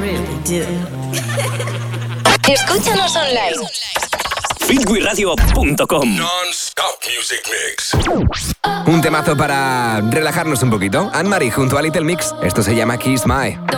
really do. Escúchanos online. fitwiradio.com. Non-stop music mix. Un temazo para relajarnos un poquito. Anne-Marie junto a Little Mix. Esto se llama Kiss My.